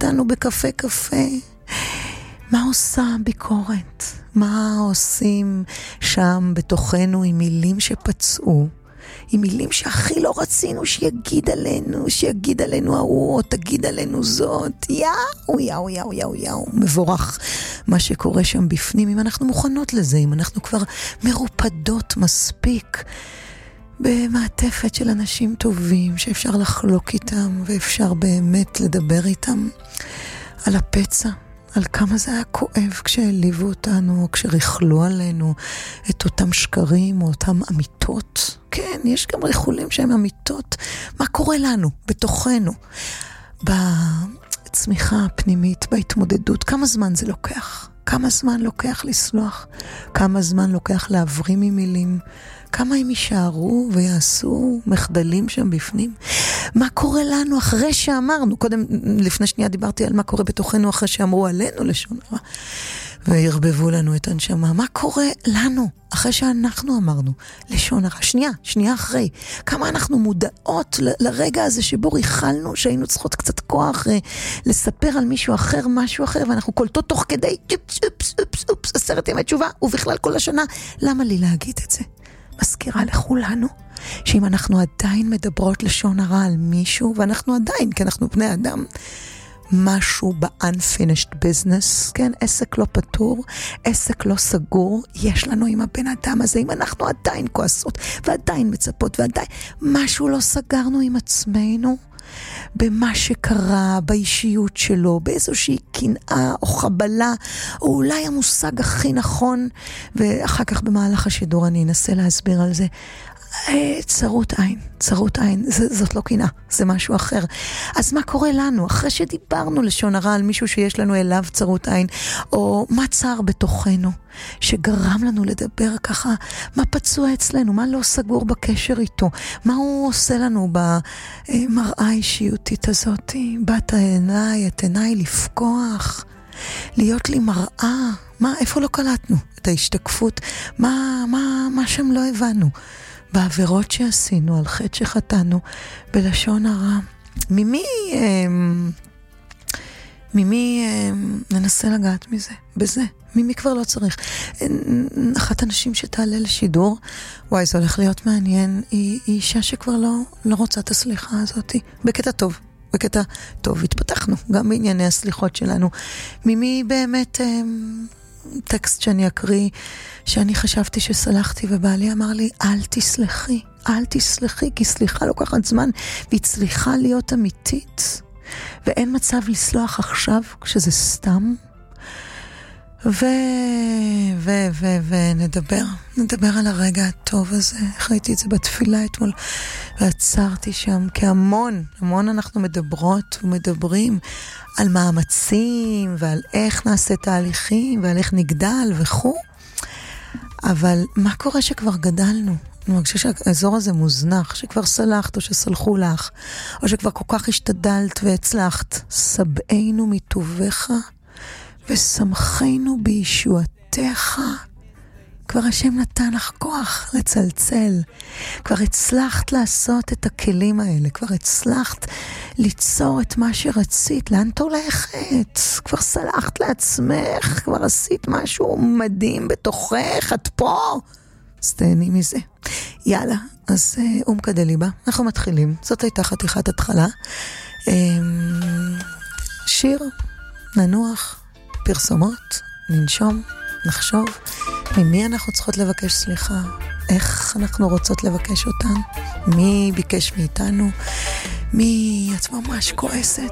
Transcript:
איתנו בקפה קפה. מה עושה ביקורת? מה עושים שם בתוכנו עם מילים שפצעו? עם מילים שהכי לא רצינו שיגיד עלינו ההוא, או תגיד עלינו זאת. יאו. מבורך מה שקורה שם בפנים, אם אנחנו מוכנות לזה, אם אנחנו כבר מרופדות מספיק במעטפת של אנשים טובים שאפשר לחלוק איתם ואפשר באמת לדבר איתם על הפצע, על כמה זה היה כואב כשהעליבו אותנו או כשריחלו עלינו את אותם שקרים או אותם אמיתות. כן, יש גם ריחולים שהם אמיתות. מה קורה לנו בתוכנו בצמיחה הפנימית, בהתמודדות? כמה זמן זה לוקח? כמה זמן לוקח לסלוח? כמה זמן לוקח להבריא ממילים? כמה הם יישארו ויעשו מחדלים שם בפנים? מה קורה לנו אחרי שאמרנו? קודם, לפני שנייה דיברתי על מה קורה בתוכנו אחרי שאמרו עלינו לשון הרע והרבבו לנו את הנשמה. מה קורה לנו אחרי שאנחנו אמרנו לשון הרע? שנייה אחרי. כמה אנחנו מודעות לרגע הזה שבו ריחלנו, שהיינו צריכות קצת כוח לספר על מישהו אחר, משהו אחר, ואנחנו קולטות תוך כדי אופס, 10 ימי תשובה, ובכלל כל השנה. למה לי להגיד את זה? מזכירה לכולנו שאם אנחנו עדיין מדברות לשון הרע על מישהו, ואנחנו עדיין, כי אנחנו בני אדם, משהו ב-unfinished business, כן, עסק לא פתור, עסק לא סגור, יש לנו עם הבן אדם הזה, אם אנחנו עדיין כועסות, ועדיין מצפות, ועדיין, משהו לא סגרנו עם עצמנו, במה שקרה, באישיות שלו, באיזושהי קנאה או חבלה, או אולי המושג הכי נכון, ואחר כך במהלך השידור אני אנסה להסביר על זה. צרות עין, זאת לא קנאה, זה משהו אחר. אז מה קורה לנו אחרי שדיברנו לשון הרע על מישהו שיש לנו אליו צרות עין, או מה צער בתוכנו שגרם לנו לדבר ככה, מה פצוע אצלנו, מה לא סגור בקשר איתו, מה הוא עושה לנו במראה האישיותית הזאת, בת את עיניי לפקוח, להיות לי מראה, איפה לא קלטנו את ההשתקפות, מה שם לא הבנו בעבירות שעשינו, על חטא שחטאנו, בלשון הרע. ממי ננסה לגעת בזה. ממי כבר לא צריך. אחת הנשים שתעלה לשידור, וואי, זה הולך להיות מעניין, היא אישה שכבר לא רוצה את הסליחה הזאת. בקטע טוב, התפתחנו, גם בענייני הסליחות שלנו. ממי באמת טקסט שאני אקריא, שאני חשבתי שסלחתי, ובעלי אמר לי, אל תסלחי, כי סליחה לוקחת זמן, והיא צריכה להיות אמיתית, ואין מצב לסלוח עכשיו, כשזה סתם. נדבר על הרגע הטוב הזה. איך ראיתי את זה בתפילה אתמול, ועצרתי שם, כי המון אנחנו מדברות ומדברים על מאמצים, ועל איך נעשה תהליכים, ועל איך נגדל וכו'. אבל מה קורה שכבר גדלנו? אני מרגישה שהאזור הזה מוזנח, שכבר סלחת או שסלחו לך, או שכבר כל כך השתדלת והצלחת. סבענו מטובך ושמחנו בישועתך. כבר השם נתן לך כוח לצלצל. כבר הצלחת לעשות את הכלים האלה. כבר הצלחת ליצור את מה שרצית. לאן את הולכת? כבר סלחת לעצמך. כבר עשית משהו מדהים בתוכך. את פה. אז תהני מזה. יאללה, אז אומקה דליבה. אנחנו מתחילים. זאת הייתה חתיכת התחלה. שיר, ננוח, פרסומות, ננשום, נחשוב. ממי אנחנו צריכות לבקש סליחה? איך אנחנו רוצות לבקש אותן? מי ביקש מאיתנו? מי את ממש כועסת?